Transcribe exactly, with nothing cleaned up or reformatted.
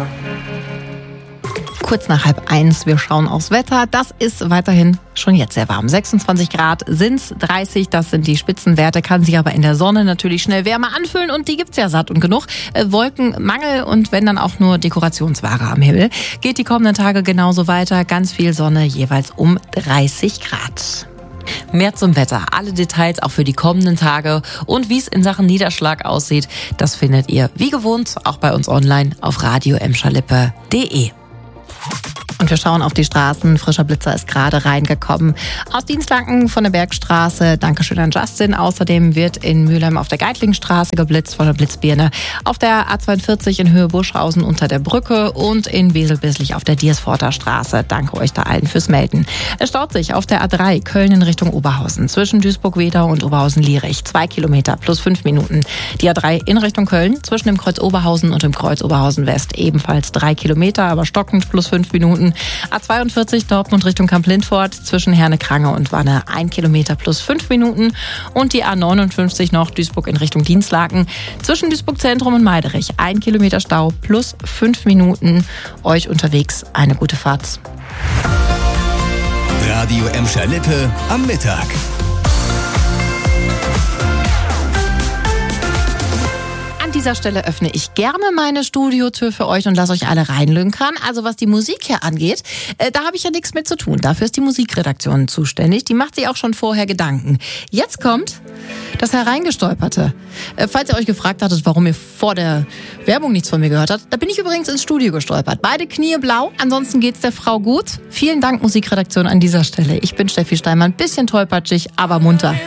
Kurz nach halb eins, wir schauen aufs Wetter. Das ist weiterhin schon jetzt sehr warm. sechsundzwanzig Grad sind's, dreißig, das sind die Spitzenwerte, kann sich aber in der Sonne natürlich schnell wärmer anfühlen und die gibt's ja satt und genug. Äh, Wolkenmangel und wenn dann auch nur Dekorationsware am Himmel. Geht die kommenden Tage genauso weiter, ganz viel Sonne, jeweils um dreißig Grad. Mehr zum Wetter, alle Details auch für die kommenden Tage und wie es in Sachen Niederschlag aussieht, das findet ihr wie gewohnt auch bei uns online auf radio emscher-lippe punkt de. Und wir schauen auf die Straßen. Frischer Blitzer ist gerade reingekommen aus Dienstlaken von der Bergstraße. Dankeschön an Justin. Außerdem wird in Mülheim auf der Geitlingstraße geblitzt von der Blitzbirne. Auf der A zweiundvierzig in Höhe Buschhausen unter der Brücke und in Wesel-Bisslich auf der Diersforter Straße. Danke euch da allen fürs Melden. Es staut sich auf der A drei Köln in Richtung Oberhausen zwischen Duisburg-Wedau und Oberhausen-Lierich. Zwei Kilometer plus fünf Minuten. Die A drei in Richtung Köln zwischen dem Kreuz Oberhausen und dem Kreuz Oberhausen West. Ebenfalls drei Kilometer, aber stockend plus fünf Minuten. A zweiundvierzig Dortmund Richtung Kamp-Lindfort zwischen Herne-Krange und Wanne ein Kilometer plus fünf Minuten und die A neunundfünfzig noch Duisburg in Richtung Dienstlaken zwischen Duisburg Zentrum und Meiderich ein Kilometer Stau plus fünf Minuten. Euch unterwegs eine gute Fahrt. Radio Emscher-Lippe am Mittag. An dieser Stelle öffne ich gerne meine Studiotür für euch und lasse euch alle reinlünkern. Also was die Musik hier angeht, äh, da habe ich ja nichts mit zu tun. Dafür ist die Musikredaktion zuständig. Die macht sich auch schon vorher Gedanken. Jetzt kommt das Hereingestolperte. Äh, falls ihr euch gefragt hattet, warum ihr vor der Werbung nichts von mir gehört habt, da bin ich übrigens ins Studio gestolpert. Beide Knie blau, ansonsten geht's der Frau gut. Vielen Dank, Musikredaktion, an dieser Stelle. Ich bin Steffi Steinmann, bisschen tollpatschig, aber munter.